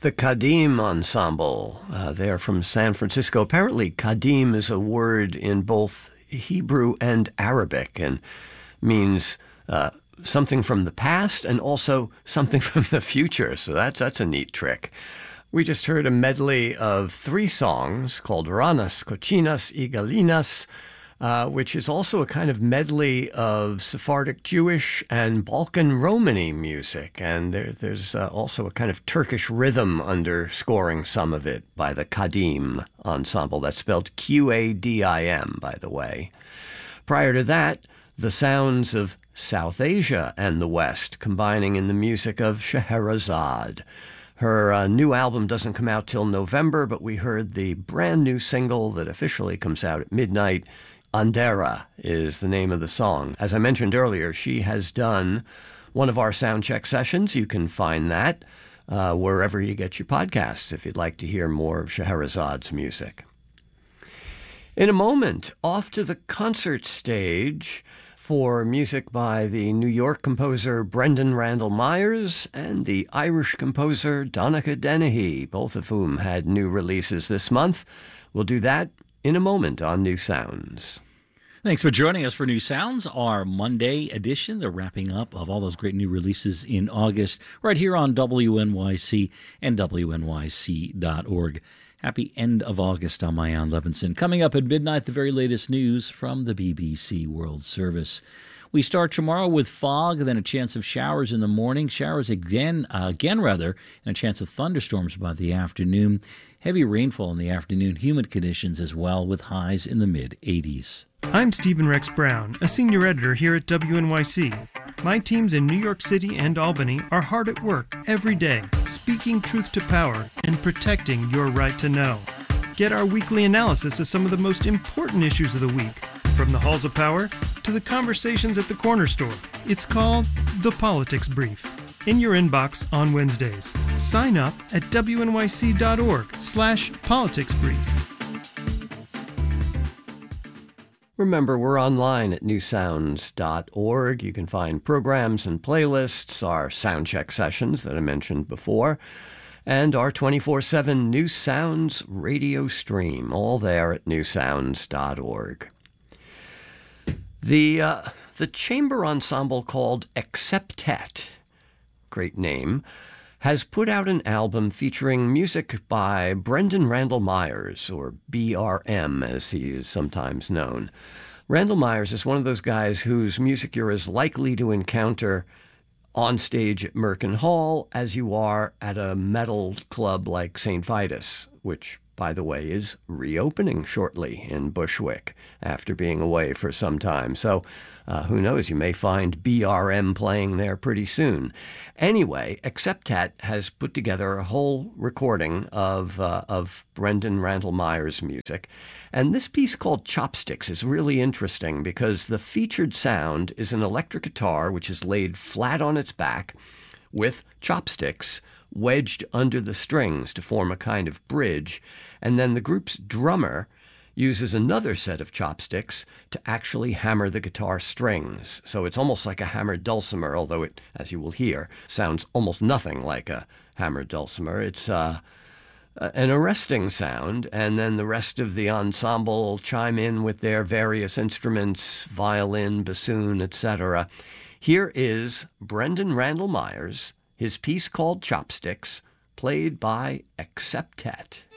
The Kadim Ensemble. They're from San Francisco. Apparently, Kadim is a word in both Hebrew and Arabic and means something from the past and also something from the future. So that's a neat trick. We just heard a medley of 3 songs called Ranas, Cochinas y Galinas, which is also a kind of medley of Sephardic Jewish and Balkan Romany music. And there's also a kind of Turkish rhythm underscoring some of it by the Kadim Ensemble. That's spelled Qadim, by the way. Prior to that, the sounds of South Asia and the West combining in the music of Scheherazade. Her new album doesn't come out till November, but we heard the brand new single that officially comes out at midnight. Andera is the name of the song. As I mentioned earlier, she has done one of our soundcheck sessions. You can find that wherever you get your podcasts if you'd like to hear more of Scheherazade's music. In a moment, off to the concert stage for music by the New York composer Brendan Randall Myers and the Irish composer Donnacha Dennehy, both of whom had new releases this month. We'll do that in a moment on New Sounds. Thanks for joining us for New Sounds, our Monday edition, the wrapping up of all those great new releases in August, right here on WNYC and WNYC.org. Happy end of August. I'm Mayan Levinson. Coming up at midnight, the very latest news from the BBC World Service. We start tomorrow with fog, then a chance of showers in the morning, showers again, and a chance of thunderstorms by the afternoon. Heavy rainfall in the afternoon, humid conditions as well, with highs in the mid-80s. I'm Stephen Rex Brown, a senior editor here at WNYC. My teams in New York City and Albany are hard at work every day, speaking truth to power and protecting your right to know. Get our weekly analysis of some of the most important issues of the week, from the halls of power to the conversations at the corner store. It's called The Politics Brief. In your inbox on Wednesdays. Sign up at wnyc.org/politicsbrief. Remember, we're online at newsounds.org. You can find programs and playlists, our soundcheck sessions that I mentioned before, and our 24/7 New Sounds radio stream, all there at newsounds.org. The chamber ensemble called Acceptet, great name, has put out an album featuring music by Brendan Randall Myers, or BRM as he is sometimes known. Randall Myers is one of those guys whose music you're as likely to encounter on stage at Merkin Hall as you are at a metal club like St. Vitus, which, by the way, is reopening shortly in Bushwick after being away for some time. So who knows, you may find BRM playing there pretty soon. Anyway, Acceptet has put together a whole recording of Brendan Randall Myers' music. And this piece called Chopsticks is really interesting because the featured sound is an electric guitar which is laid flat on its back with chopsticks wedged under the strings to form a kind of bridge, and then the group's drummer uses another set of chopsticks to actually hammer the guitar strings. So it's almost like a hammered dulcimer, although it, as you will hear, sounds almost nothing like a hammered dulcimer. It's an arresting sound, and then the rest of the ensemble chime in with their various instruments, violin, bassoon, etc. Here is Brendan Randall Myers, his piece called Chopsticks, played by Acceptet.